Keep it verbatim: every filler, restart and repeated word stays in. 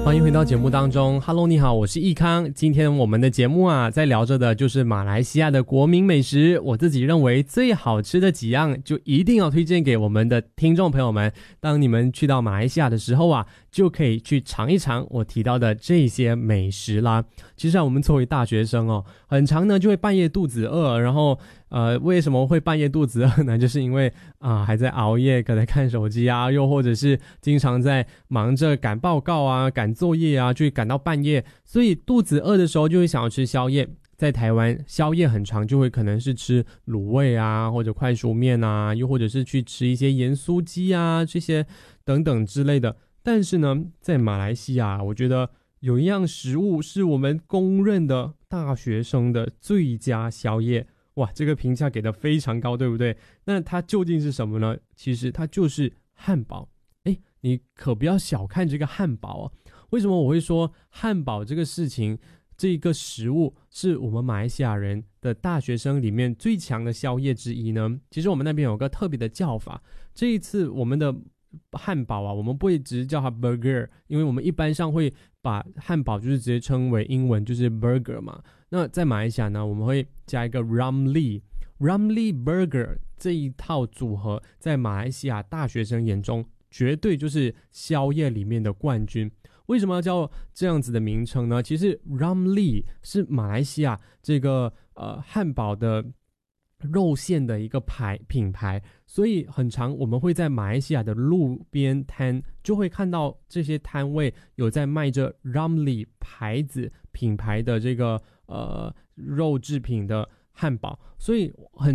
欢迎回到节目当中 Hello 你好，我是易康。今天我们的节目啊，在聊着的就是马来西亚的国民美食。我自己认为最好吃的几样，就一定要推荐给我们的听众朋友们。当你们去到马来西亚的时候啊，就可以去尝一尝我提到的这些美食啦。其实啊，我们作为大学生哦，很常呢就会半夜肚子饿，然后呃，为什么会半夜肚子饿呢？就是因为啊、呃、还在熬夜，可能看手机啊，又或者是经常在忙着赶报告啊、赶作业啊，就赶到半夜，所以肚子饿的时候就会想要吃宵夜。在台湾，宵夜很常就会可能是吃卤味啊，或者快熟面啊，又或者是去吃一些盐酥鸡啊，这些等等之类的。但是呢，在马来西亚，我觉得有一样食物是我们公认的大学生的最佳宵夜。哇，这个评价给的非常高，对不对？那它究竟是什么呢？其实它就是汉堡。诶，你可不要小看这个汉堡哦。为什么我会说汉堡这个事情，这个食物是我们马来西亚人的大学生里面最强的宵夜之一呢？其实我们那边有个特别的叫法，这一次我们的汉堡啊，我们不会只是叫它 burger， 因为我们一般上会把汉堡就是直接称为英文就是 burger 嘛。那在马来西亚呢，我们会加一个 Ramly Ramly Burger 这一套组合，在马来西亚大学生眼中绝对就是宵夜里面的冠军。为什么要叫这样子的名称呢？其实 Ramly 是马来西亚这个呃汉堡的肉馅的一个牌品牌，所以很常我们会在马来西亚的路边摊就会看到这些摊位有在卖着 Ramly 牌子品牌的这个呃肉制品的汉堡，所以很